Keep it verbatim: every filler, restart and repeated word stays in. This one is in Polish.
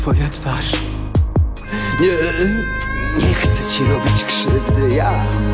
twoja twarz. Nie, nie chcę ci robić krzywdy, ja